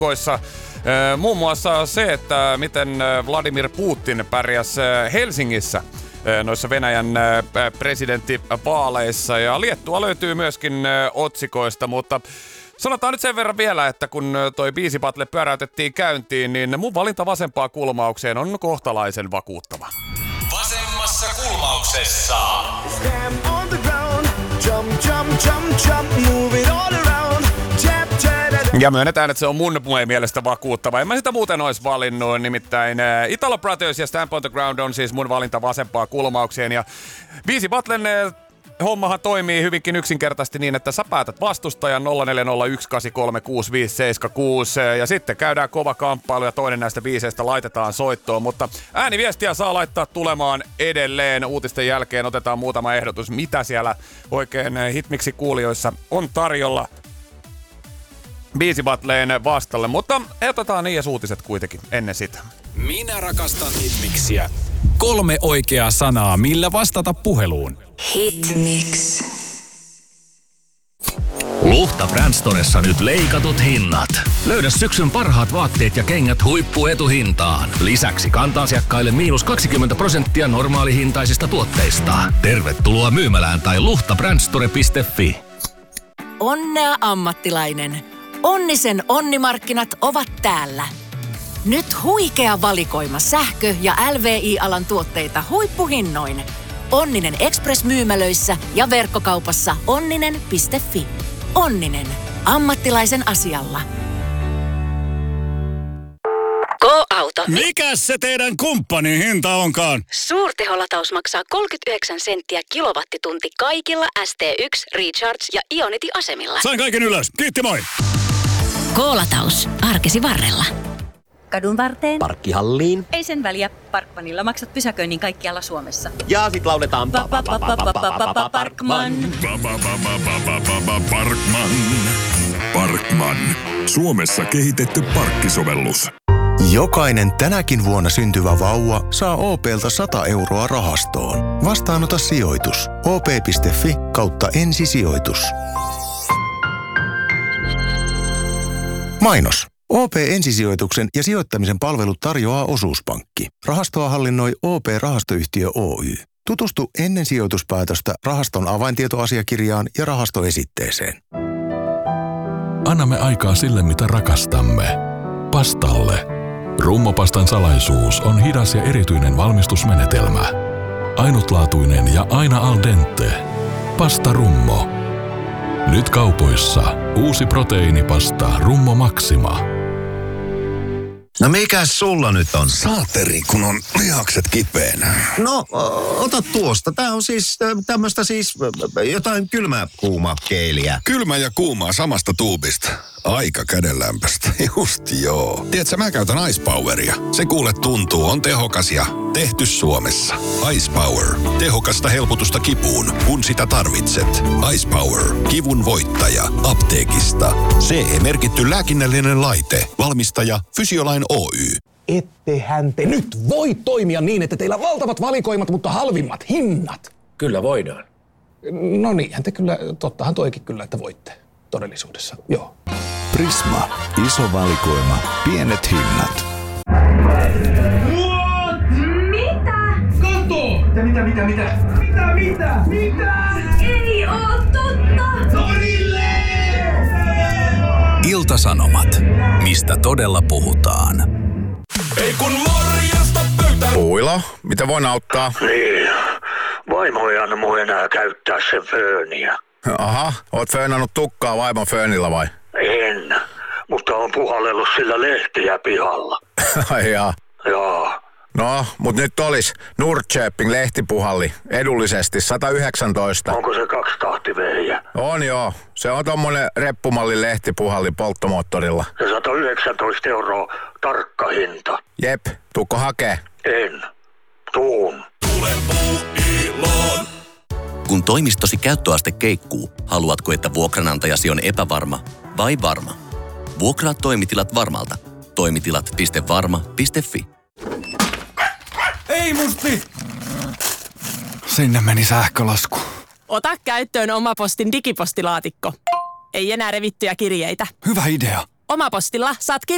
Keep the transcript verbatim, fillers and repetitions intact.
otsikoissa muun muassa se, että miten Vladimir Putin pärjäsi Helsingissä noissa Venäjän presidenttivaaleissa. Ja Liettua löytyy myöskin otsikoista, mutta sanotaan nyt sen verran vielä, että kun toi biisibattle pyöräytettiin käyntiin, niin mun valinta vasempaa kulmaukseen on kohtalaisen vakuuttava. Vasemmassa kulmauksessa. Ja myönnetään, että se on mun mielestä vakuuttava. En mä sitä muuten ois valinnut, nimittäin Italo Brothers ja Stamp on the Ground on siis mun valinta vasempaa kulmaukseen. Ja biisibattlen hommahan toimii hyvinkin yksinkertaisesti niin, että sä päätät vastustajan nolla neljä nolla yksi kahdeksan kolme kuusi viisi seitsemän kuusi ja sitten käydään kova kamppailu ja toinen näistä biiseistä laitetaan soittoon, mutta ääniviestiä saa laittaa tulemaan edelleen. Uutisten jälkeen otetaan muutama ehdotus, mitä siellä oikein hitmiksi kuulijoissa on tarjolla biisibattleen vastalle, mutta otetaan niin ja uutiset kuitenkin ennen sitä. Minä rakastan hitmiksiä. Kolme oikeaa sanaa, millä vastata puheluun. Hitmix. Luhta Brandstoressa nyt leikatut hinnat. Löydä syksyn parhaat vaatteet ja kengät huippuetuhintaan. Lisäksi kanta-asiakkaille miinus kaksikymmentä prosenttia normaalihintaisista tuotteista. Tervetuloa myymälään tai luhta brandstore piste fi. Onnea ammattilainen. Onnisen onnimarkkinat ovat täällä. Nyt huikea valikoima sähkö- ja L V I-alan tuotteita huippuhinnoin. Onninen Express-myymälöissä ja verkkokaupassa onninen piste fi. Onninen. Ammattilaisen asialla. Go-auto. Mikäs se teidän kumppanin hinta onkaan? Suurteholataus maksaa kolmekymmentäyhdeksän senttiä kilowattitunti kaikilla S T yksi, Recharge ja Ionity-asemilla. Sain kaiken ylös. Kiitti, moi! Go-lataus. Arkesi varrella. Kadun varteen. Parkkihalliin. Ei sen väliä. Parkmanilla maksat pysäköinnin kaikkialla Suomessa. Ja sit lauletaan Parkman. Parkman. Parkman. Suomessa kehitetty parkkisovellus. Jokainen tänäkin vuonna syntyvä vauva saa O P:ltä sata euroa rahastoon. Vastaanota sijoitus. O P piste fi kautta ensisijoitus. Mainos. O P-ensisijoituksen ja sijoittamisen palvelut tarjoaa Osuuspankki. Rahastoa hallinnoi O P-rahastoyhtiö Oy. Tutustu ennen sijoituspäätöstä rahaston avaintietoasiakirjaan ja rahastoesitteeseen. Annamme aikaa sille, mitä rakastamme. Pastalle. Rummopastan salaisuus on hidas ja erityinen valmistusmenetelmä. Ainutlaatuinen ja aina al dente. Pasta Rummo. Nyt kaupoissa uusi proteiinipasta Rummo Maxima. No mikäs sulla nyt on? Saateri, kun on lihakset kipeänä. No, ota tuosta. Tää on siis tämmöstä siis jotain kylmää kuumaa keiliä. Kylmä ja kuumaa samasta tuubista. Aika kädenlämpöstä. Just joo. Tiedätkö, mä käytän Ice Poweria. Se kuule tuntuu, on tehokas ja tehty Suomessa. Ice Power. Tehokasta helpotusta kipuun, kun sitä tarvitset. Ice Power. Kivun voittaja. Apteekista. C E-merkitty lääkinnällinen laite. Valmistaja Fysiolain Oy. Ettehän te nyt voi toimia niin, että teillä on valtavat valikoimat, mutta halvimmat hinnat. Kyllä voidaan. No niinhän te kyllä, tottahan toikin kyllä, että voitte todellisuudessa, joo. Prisma. Iso valikoima. Pienet hinnat. What? Mitä? Kato! Mitä, mitä, mitä, mitä? Mitä, mitä? Mitä? Ei oo totta! Torille! Ilta-Sanomat. Mistä todella puhutaan. Ei kun morjesta pöytään. Puilo, mitä voin auttaa? Niin, vaimo ei anna mun enää käyttää sen fööniä. Aha, oot föönannut tukkaa vaimon föönillä vai? En, mutta on puhallellut sillä lehtiä pihalla. Ai jaa. Jaa. No, mut nyt olis Nordköping lehtipuhalli edullisesti sata yhdeksäntoista. Onko se kaksitahtivehjä? On joo, se on tommonen reppumallin lehtipuhalli polttomoottorilla. Ja sata yhdeksäntoista euroa tarkka hinta. Jep, tuukko hakee? En. Tuun. Tule Puuiloon. Kun toimistosi käyttöaste keikkuu, haluatko, että vuokranantajasi on epävarma vai varma? Vuokraa toimitilat varmalta. Toimitilat piste varma piste fi. Ei musti! Sinne meni sähkölasku. Ota käyttöön Omapostin digipostilaatikko. Ei enää revittyjä kirjeitä. Hyvä idea. Omapostilla saat kirje